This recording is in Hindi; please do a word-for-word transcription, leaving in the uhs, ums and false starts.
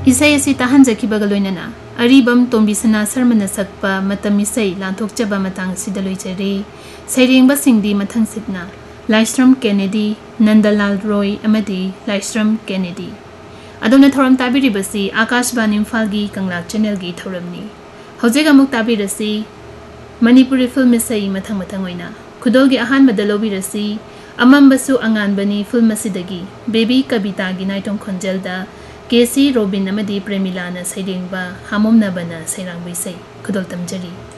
इसाई असी ताहंजखिबगा लोइनना अरिबम तोंबिसना शर्मना सकपा मतम इसाई लांथोकचबा मतंग सिदा लोइचरे सैरेंगबा सिंगदी मथंग सिदना लाइस्ट्रम Kennedy Nandlal Roy अमदी लाइस्ट्रम Kennedy अदोमना theorem ताबिरिबसी Akashvani इम्फालगी कंगला चैनलगी थोरमनी हौजेग अमुक ताबिरसी मणिपुरी फिल्म इसाई मथंग मथंग ओइना खुदोलगी अहानबदा लोबिरसी अमंबसु अंगानबनी फिल्म असिदगी बेबी कवितागी नाइटोंग खोंजलदा केसी रोबिन अमदी प्रेमिलाना सैरेंगबा हामोमनाबना सैरांगबैसै खुदोल तमजरी।